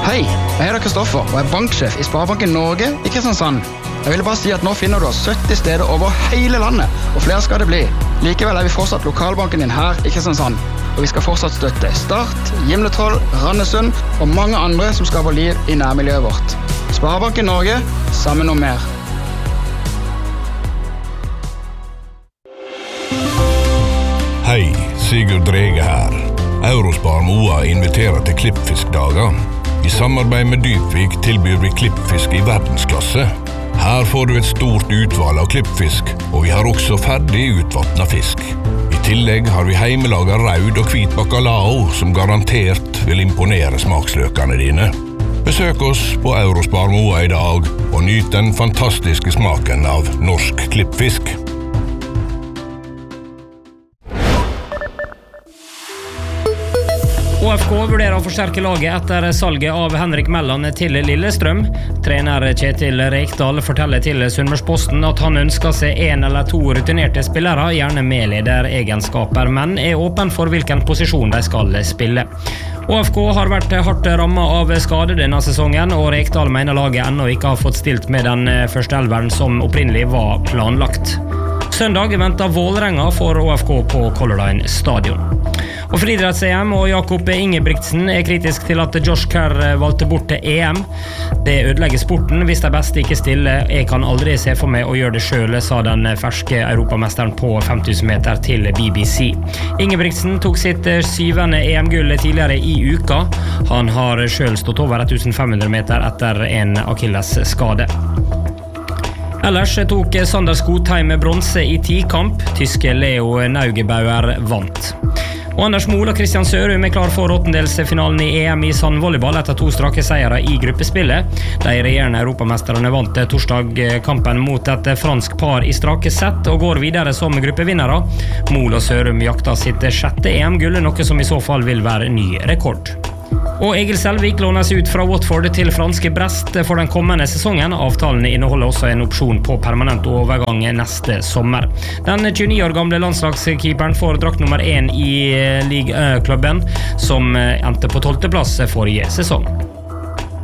Hei, jeg heter Kristoffer og er banksjef i Sparebanken Norge i Kristiansand. Jeg ville bare si at nå finner du oss 70 steder over hele landet, og flere skal det bli. Likevel er vi fortsatt lokalbanken din her i Kristiansand, og vi skal fortsatt støtte Start, Gimletroll, Randesund og mange andre som skaper liv i nærmiljøet vårt. Sparebanken Norge, sammen om mer. Hei, Sigurd Drege her. Eurospar Moa inviterer til klippfiskdager. I samarbeid med Dypvik tilbyr vi klippfisk i verdensklasse. Her får du et stort utvalg av klippfisk, og vi har også ferdig utvattnet fisk. I tillegg har vi heimelaget raud og hvit bacalao, som garantert vil imponere smaksløkene dine. Besøk oss på Eurospar Moa i dag, og nyt den fantastiske smaken av norsk klippfisk. ÅFK vurderer å forsterke laget etter salget av Henrik Melland til Lillestrøm. Trener Kjetil Rekdal forteller til Sunnmørsposten at han ønsker seg 1 eller 2 rutinerte spillere, gjerne med lederegenskaper, men er åpen for hvilken posisjon de skal spille. ÅFK har vært hardt rammet av skade denne sesongen, og Rekdal mener laget ennå ikke har fått stilt med den første elveren som opprinnelig var planlagt. Søndag venter Vålerenga for ÅFK på Color Line stadion. Og friidretts-EM og Jakob Ingebrigtsen er kritisk til at Josh Kerr valgte bort til EM. Det ødelegger sporten hvis de beste ikke stiller. Jeg kan aldri se for meg å gjøre det selv, sa den ferske europamesteren på 5000 meter til BBC. Ingebrigtsen tok sitt 7. EM-gull tidligere i uka. Han har selv stått over 1500 meter etter en Achilles-skade. Ellers tok Sander Skotheim bronse i 10-kamp. Tyske Leo Naugebauer vant. Og Anders Mohl og Christian Sørum er klar for åttendelsfinalen i EM i sandvolleyball etter 2 strake seiere i gruppespillet. De regjerende europamesterne vant torsdag kampen mot et fransk par i strake sett og går videre som gruppevinnere. Mohl og Sørum jakter sitt 6. EM-gull, noe som i så fall vil være ny rekord. Og Egil Selvik lånes ut fra Watford til franske Brest for den kommende sesongen. Avtalen inneholder også en opsjon på permanent overgang neste sommer. Den 29 år gamle landslagskeeperen får drakt nummer 1 i Ligue 1-klubben, som endte på 12. plass forrige sesong.